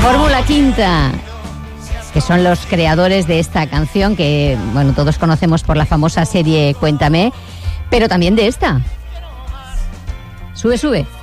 Fórmula Quinta, que son los creadores de esta canción que, bueno, todos conocemos por la famosa serie Cuéntame, pero también de esta. Sube, sube.